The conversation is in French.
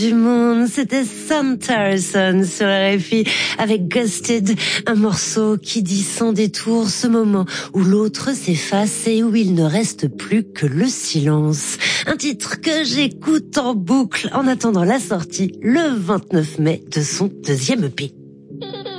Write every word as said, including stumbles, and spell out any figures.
Du monde, c'était Sam Harrison sur R F I avec Ghosted, un morceau qui dit sans détour ce moment où l'autre s'efface et où il ne reste plus que le silence. Un titre que j'écoute en boucle en attendant la sortie le vingt-neuf mai de son deuxième E P.